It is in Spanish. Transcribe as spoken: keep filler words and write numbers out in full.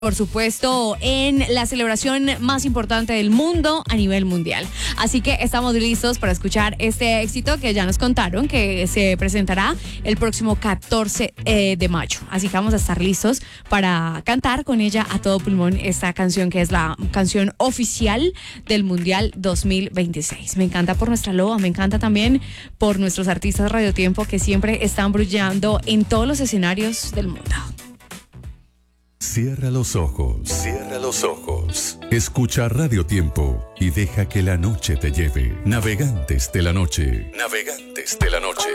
Por supuesto, en la celebración más importante del mundo a nivel mundial. Así que estamos listos para escuchar este éxito que ya nos contaron que se presentará el próximo catorce eh, de mayo. Así que vamos a estar listos para cantar con ella a todo pulmón esta canción que es la canción oficial del Mundial dos mil veintiséis. Me encanta por nuestra loa, me encanta también por nuestros artistas Radio Tiempo que siempre están brillando en todos los escenarios del mundo. Cierra los ojos, cierra los ojos. Escucha Radio Tiempo y deja que la noche te lleve. Navegantes de la noche, navegantes de la noche.